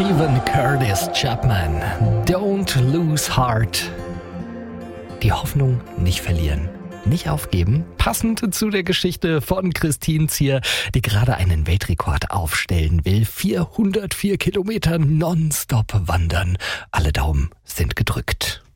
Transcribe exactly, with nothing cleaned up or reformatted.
Stephen Curtis Chapman. Don't lose heart. Die Hoffnung nicht verlieren. Nicht aufgeben. Passend zu der Geschichte von Christine Zier, die gerade einen Weltrekord aufstellen will. vierhundertvier Kilometer nonstop wandern. Alle Daumen sind gedrückt.